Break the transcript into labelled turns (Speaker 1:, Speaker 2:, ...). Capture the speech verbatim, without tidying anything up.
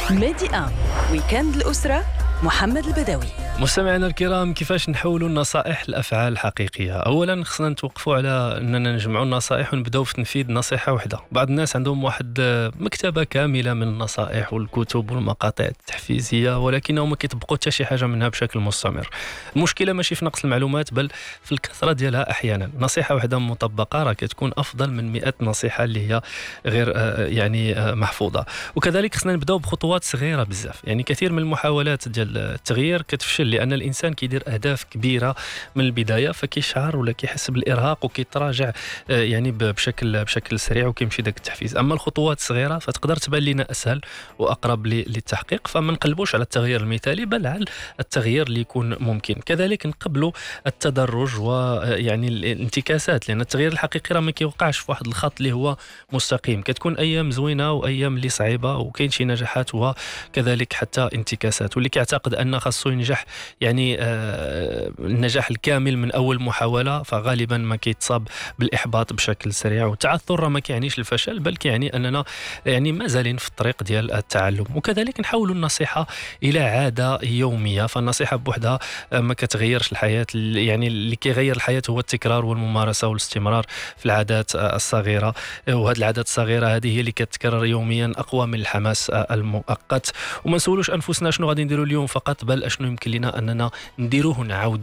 Speaker 1: ميدي آن ويكند الأسرة محمد البدوي.
Speaker 2: مستمعينا الكرام، كيفاش نحولوا النصائح لأفعال حقيقية؟ أولا خصنا نتوقفوا على أننا نجمعوا النصائح ونبداو في تنفيذ نصيحة واحدة. بعض الناس عندهم واحد مكتبة كاملة من النصائح والكتب والمقاطع التحفيزية، ولكنهم ما كيطبقوا حتى شي حاجة منها بشكل مستمر. المشكلة ماشي في نقص المعلومات بل في الكثرة ديالها. أحيانا نصيحة واحدة مطبقة راه كتكون أفضل من مئة نصيحة اللي هي غير يعني محفوظة. وكذلك خصنا نبداو بخطوات صغيرة بزاف. يعني كثير من المحاولات ديال التغيير كتفشل لأن الإنسان كيدير أهداف كبيرة من البداية، فكيشعر ولا كيحس بالإرهاق وكيتراجع يعني بشكل بشكل سريع وكيمشي داك التحفيز. أما الخطوات الصغيرة فتقدر تبان لنا أسهل وأقرب للتحقيق، فما نقلبوش على التغيير المثالي بل على التغيير اللي يكون ممكن. كذلك نقبلوا التدرج ويعني الانتكاسات، لأن التغيير الحقيقي راه ما كيوقعش في واحد الخط اللي هو مستقيم. كتكون أيام زوينة وأيام اللي صعيبة، وكاين شي نجاحات وكذلك حتى انتكاسات. واللي كيعتقد أن خاصو ينجح يعني آه النجاح الكامل من أول محاولة فغالبا ما كيتصاب بالإحباط بشكل سريع. والتعثر ما كيعنيش الفشل بل كيعني أننا يعني مازالين في الطريق ديال التعلم. وكذلك نحول النصيحة إلى عادة يومية. فالنصيحة بوحدها ما كتغيرش الحياة، يعني اللي كيغير الحياة هو التكرار والممارسة والاستمرار في العادات الصغيرة. وهذه العادات الصغيرة هذه هي اللي كتكرر يوميا أقوى من الحماس المؤقت. وما نسولوش أنفسنا شنو غادي نديروا اليوم فقط، بل أشنو يمكن لنا أننا نديروه ونعاودوا